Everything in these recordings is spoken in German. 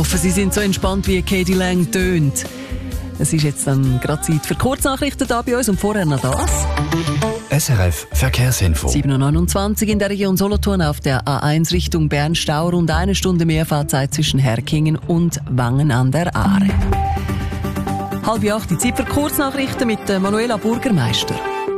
hoffe, Sie sind so entspannt, wie Katie Lang tönt. Es ist jetzt dann gerade Zeit für Kurznachrichten da bei uns und vorher noch das. SRF Verkehrsinfo. 7.29 Uhr in der Region Solothurn auf der A1 Richtung Bern-Stau. Rund 1 Stunde mehr Fahrzeit zwischen Herkingen und Wangen an der Aare. 7:30 die Zeit für Kurznachrichten mit Manuela Burgermeister.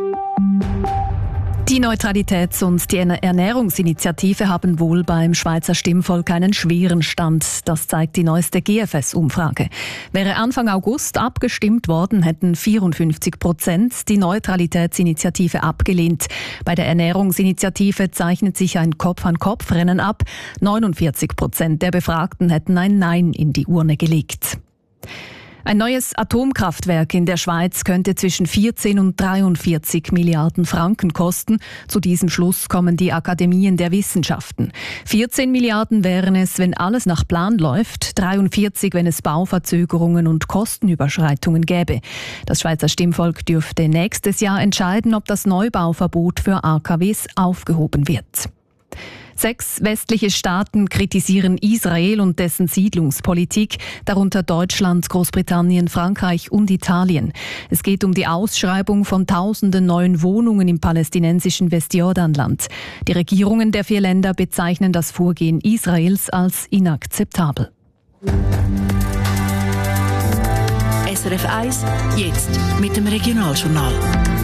Die Neutralitäts- und die Ernährungsinitiative haben wohl beim Schweizer Stimmvolk einen schweren Stand. Das zeigt die neueste GFS-Umfrage. Wäre Anfang August abgestimmt worden, hätten 54% die Neutralitätsinitiative abgelehnt. Bei der Ernährungsinitiative zeichnet sich ein Kopf-an-Kopf-Rennen ab. 49% der Befragten hätten ein Nein in die Urne gelegt. Ein neues Atomkraftwerk in der Schweiz könnte zwischen 14 und 43 Milliarden Franken kosten. Zu diesem Schluss kommen die Akademien der Wissenschaften. 14 Milliarden wären es, wenn alles nach Plan läuft, 43, wenn es Bauverzögerungen und Kostenüberschreitungen gäbe. Das Schweizer Stimmvolk dürfte nächstes Jahr entscheiden, ob das Neubauverbot für AKWs aufgehoben wird. 6 westliche Staaten kritisieren Israel und dessen Siedlungspolitik, darunter Deutschland, Großbritannien, Frankreich und Italien. Es geht um die Ausschreibung von Tausenden neuen Wohnungen im palästinensischen Westjordanland. Die Regierungen der 4 Länder bezeichnen das Vorgehen Israels als inakzeptabel. SRF 1, jetzt mit dem Regionaljournal.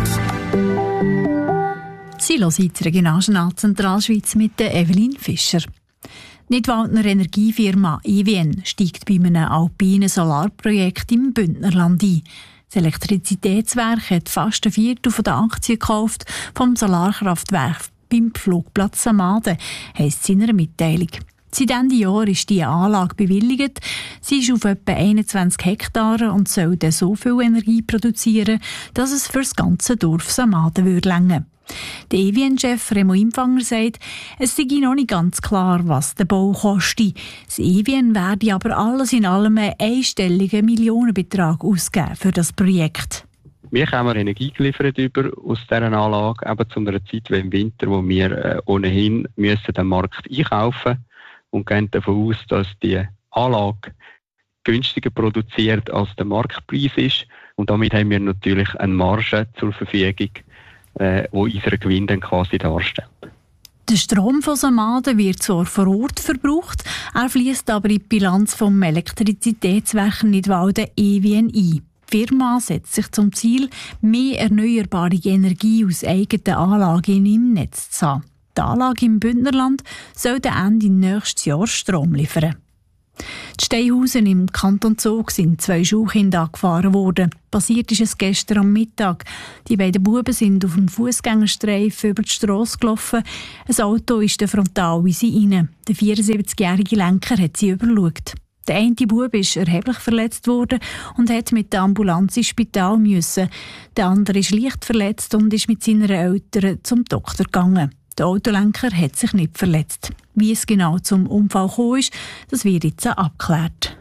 Sie hören das Regionaljournal Zentralschweiz mit Evelyn Fischer. Die Nidwaldner Energiefirma EWN steigt bei einem alpinen Solarprojekt im Bündnerland ein. Das Elektrizitätswerk hat fast ein Viertel der Aktien gekauft vom Solarkraftwerk beim Flugplatz Samaden, heisst es in einer Mitteilung. Seit Ende Jahr ist diese Anlage bewilligt. Sie ist auf etwa 21 Hektaren und soll dann so viel Energie produzieren, dass es für das ganze Dorf Samaden reichen würde. Der EWN-Chef Remo Impfanger sagt, es sei noch nicht ganz klar, was der Bau kostet. Das EWN werde aber alles in allem einen einstelligen Millionenbetrag ausgeben für das Projekt. Wir haben Energie geliefert aus dieser Anlage, eben zu einer Zeit wie im Winter, wo wir ohnehin müssen den Markt einkaufen und gehen davon aus, dass die Anlage günstiger produziert als der Marktpreis ist. Und damit haben wir natürlich eine Marge zur Verfügung, wo unsere Gewinn dann quasi darstellt. Der Strom von Samaden wird zwar vor Ort verbraucht, er fließt aber in die Bilanz vom Elektrizitätswerk Nidwalden EWN ein. Die Firma setzt sich zum Ziel, mehr erneuerbare Energie aus eigenen Anlagen im Netz zu haben. Die Anlage im Bündnerland soll Ende nächstes Jahr Strom liefern. In Steinhausen im Kanton Zug sind 2 Schulkinder angefahren worden. Passiert ist es gestern am Mittag. Die beiden Buben sind auf dem Fußgängerstreifen über die Strasse gelaufen. Ein Auto ist frontal in sie rein. Der 74-jährige Lenker hat sie überschaut. Der eine Bub ist erheblich verletzt worden und hat mit der Ambulanz ins Spital müssen. Der andere ist leicht verletzt und ist mit seinen Eltern zum Doktor gegangen. Der Autolenker hat sich nicht verletzt. Wie es genau zum Unfall gekommen ist, das wird jetzt abgeklärt.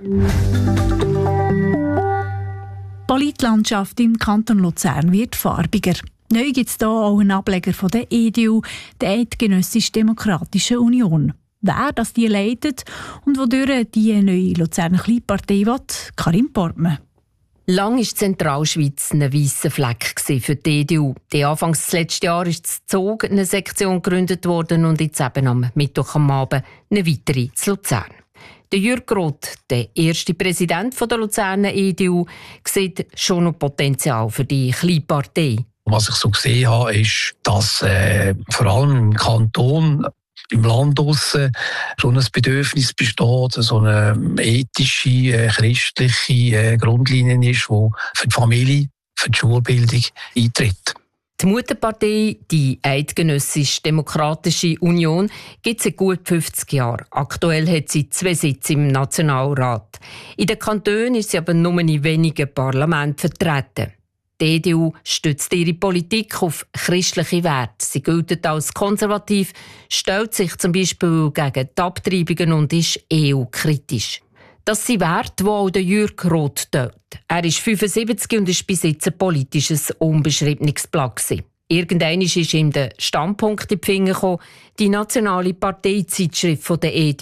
Die Politlandschaft im Kanton Luzern wird farbiger. Neu gibt es hier auch einen Ableger von der EDU, der Eidgenössisch-Demokratischen Union. Wer das die leitet und wodurch die neue Luzerner Kleinpartei will, Karin Portmann. Lang war Zentralschweiz ein weisser Fleck für die EDU. Anfangs des letzten Jahres ist in Zug eine Sektion gegründet worden und jetzt eben am Mittwoch am Abend eine weitere in Luzern. Der Jürg Roth, der erste Präsident der Luzerner EDU, sieht schon noch Potenzial für die kleine Partei. Was ich so gesehen habe, ist, dass vor allem im Kanton, im Land draussen schon ein Bedürfnis besteht, so eine ethische, christliche Grundlinie ist, die für die Familie, für die Schulbildung eintritt. Die Mutterpartei, die Eidgenössisch-Demokratische Union, gibt es seit gut 50 Jahren. Aktuell hat sie 2 Sitze im Nationalrat. In den Kantonen ist sie aber nur in wenigen Parlamenten vertreten. Die EDU stützt ihre Politik auf christliche Werte. Sie gilt als konservativ, stellt sich zum Beispiel gegen die Abtreibungen und ist EU-kritisch. Das sind Werte, die auch Jürg Roth teilt. Er ist 75 und ist bis jetzt ein politisches, unbeschriebenes Blatt. Irgendwann ist ihm der Standpunkt in die Finger gekommen, die nationale Parteizeitschrift der EDU.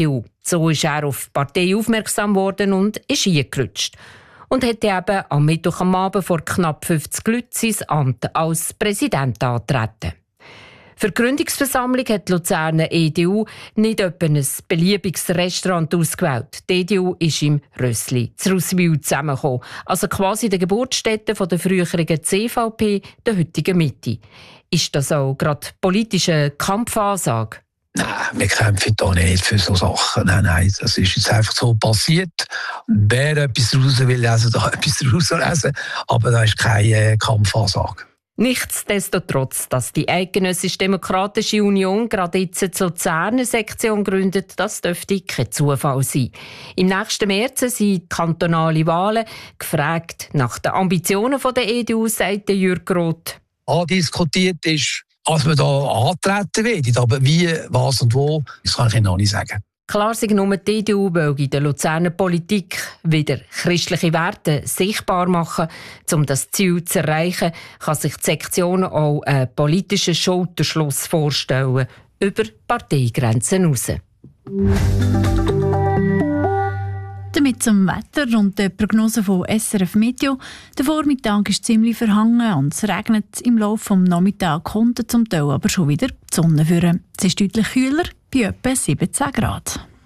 So ist er auf die Partei aufmerksam geworden und ist hingerutscht. Und hat eben am Mittwoch am Abend vor knapp 50 Leuten sein Amt als Präsident angetreten. Für die Gründungsversammlung hat die Luzerner EDU nicht etwa ein beliebiges Restaurant ausgewählt. Die EDU ist im Rössli zu Russwil zusammengekommen, also quasi der Geburtsstätte der früheren CVP, der heutigen Mitte. Ist das auch gerade politische Kampfansage? Nein, wir kämpfen da nicht für so Sachen. Nein, das ist jetzt einfach so passiert. Wer etwas raus will lesen, darf etwas rauslesen. Aber da ist keine Kampfansage. Nichtsdestotrotz, dass die Eidgenössische Demokratische Union gerade jetzt die Luzerner Sektion gründet, das dürfte kein Zufall sein. Im nächsten März sind kantonale Wahlen. Gefragt nach den Ambitionen der EDU, sagt Jürg Roth. Andiskutiert ist, als wir da antreten werden. Aber wie, was und wo, das kann ich Ihnen noch nicht sagen. Klar sei nur, die EDU will in der Luzerner Politik wieder christliche Werte sichtbar machen. Um das Ziel zu erreichen, kann sich die Sektion auch einen politischen Schulterschluss vorstellen, über Parteigrenzen hinaus. Damit zum Wetter und der Prognose von SRF Meteo. Der Vormittag ist ziemlich verhangen und es regnet. Im Laufe des Nachmittags kommt zum Teil aber schon wieder die Sonne führen. Es ist deutlich kühler, bei etwa 17 Grad.